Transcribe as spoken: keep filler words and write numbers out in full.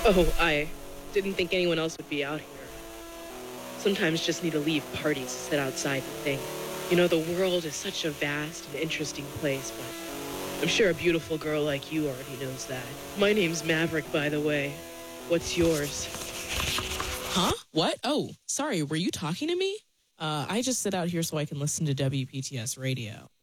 Oh, I didn't think anyone else would be out here. Sometimes just need to leave parties to sit outside and think. You know, the world is such a vast and interesting place, but I'm sure a beautiful girl like you already knows that. My name's Maverick, by the way. What's yours? Huh? What? Oh, sorry, were you talking to me? Uh, I just sit out here so I can listen to W P T S radio.